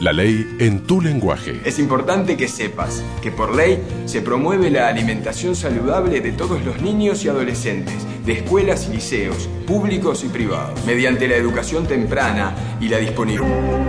La ley en tu lenguaje. Es importante que sepas que por ley se promueve la alimentación saludable de todos los niños y adolescentes, de escuelas y liceos, públicos y privados, mediante la educación temprana y la disponibilidad.